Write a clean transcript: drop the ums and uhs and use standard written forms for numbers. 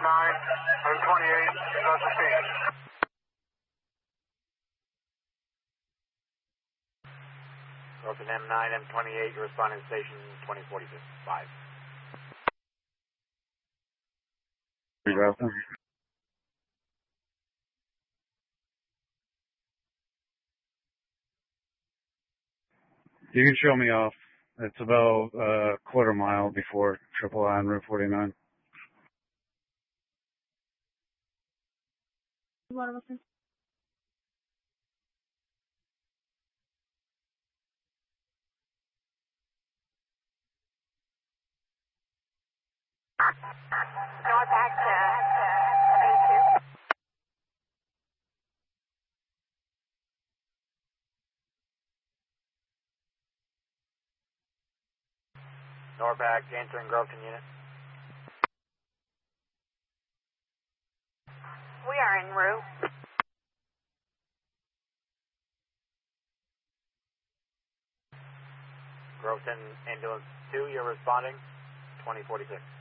M28, Josephine. Groveton M9, M28, you're responding to station 2045. Groveton. You can show me off. It's about a quarter mile before Triple I on Route 49. North Acton. Norback, entering Groveton unit. We are en route. Groveton ambulance 2, you're responding 2046.